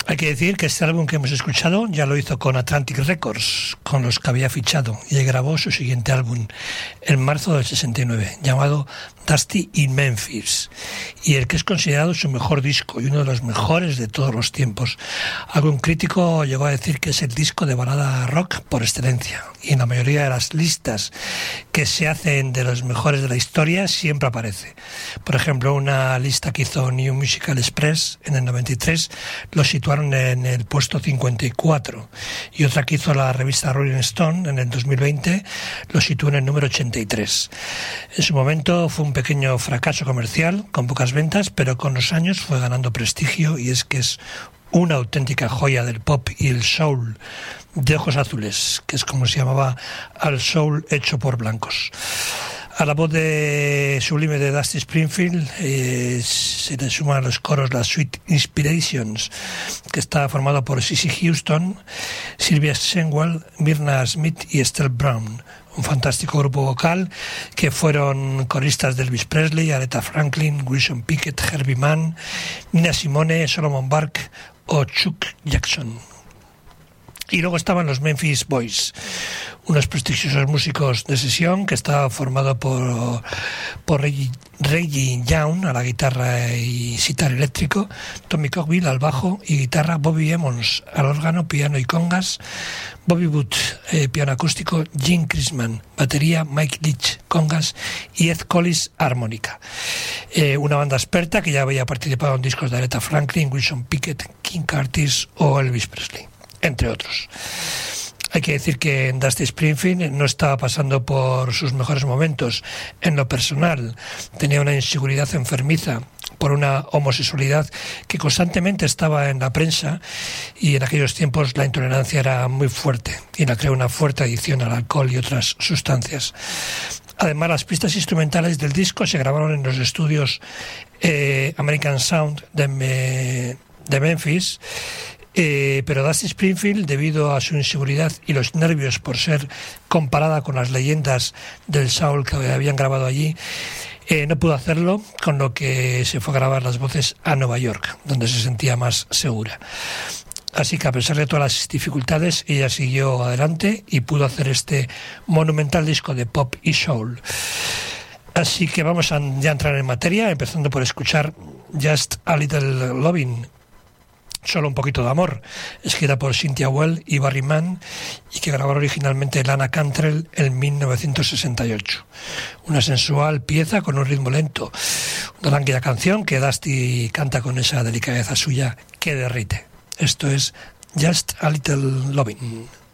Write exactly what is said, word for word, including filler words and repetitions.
Hay que decir que este álbum que hemos escuchado ya lo hizo con Atlantic Records, con los que había fichado, y grabó su siguiente álbum en marzo del sesenta y nueve, llamado Dusty in Memphis, y el que es considerado su mejor disco y uno de los mejores de todos los tiempos. Algún crítico llegó a decir que es el disco de balada rock por excelencia, y en la mayoría de las listas que se hacen de los mejores de la historia siempre aparece. Por ejemplo, una lista que hizo New Musical Express en el noventa y tres lo situaron en el puesto cincuenta y cuatro, y otra que hizo la revista Rolling Stone en el dos mil veinte lo situó en el número ochenta y tres. En su momento fue un pequeño fracaso comercial, con pocas ventas, pero con los años fue ganando prestigio, y es que es una auténtica joya del pop y el soul de ojos azules, que es como se llamaba al soul hecho por blancos. A la voz de sublime de Dusty Springfield eh, se le suman a los coros las Sweet Inspirations, que está formado por Cissy Houston, Sylvia Sewell, Myrna Smith y Estelle Brown. Un fantástico grupo vocal que fueron coristas de Elvis Presley, Aretha Franklin, Wilson Pickett, Herbie Mann, Nina Simone, Solomon Burke o Chuck Jackson. Y luego estaban los Memphis Boys, unos prestigiosos músicos de sesión que estaba formado por, por Reggie, Reggie Young a la guitarra y sitar eléctrico, Tommy Cockbill al bajo y guitarra, Bobby Emmons al órgano, piano y congas, Bobby Wood, eh, piano acústico, Jim Chrisman, batería, Mike Leach, congas y Ed Collis, armónica. Eh, una banda experta que ya había participado en discos de Aretha Franklin, Wilson Pickett, King Curtis o Elvis Presley, entre otros. Hay que decir que Dusty Springfield no estaba pasando por sus mejores momentos en lo personal. Tenía una inseguridad enfermiza por una homosexualidad que constantemente estaba en la prensa, y en aquellos tiempos la intolerancia era muy fuerte y la creó una fuerte adicción al alcohol y otras sustancias. Además, las pistas instrumentales del disco se grabaron en los estudios eh, American Sound de, me, de Memphis. Eh, pero Dusty Springfield, debido a su inseguridad y los nervios por ser comparada con las leyendas del soul que habían grabado allí, eh, no pudo hacerlo, con lo que se fue a grabar las voces a Nueva York, donde se sentía más segura. Así que, a pesar de todas las dificultades, ella siguió adelante y pudo hacer este monumental disco de pop y soul. Así que vamos a ya entrar en materia, empezando por escuchar Just a Little Lovin', Solo un poquito de amor, escrita por Cynthia Weil y Barry Mann, y que grabaron originalmente Lana Cantrell en mil novecientos sesenta y ocho. Una sensual pieza con un ritmo lento, una lánguida canción que Dusty canta con esa delicadeza suya que derrite. Esto es Just a Little Lovin'.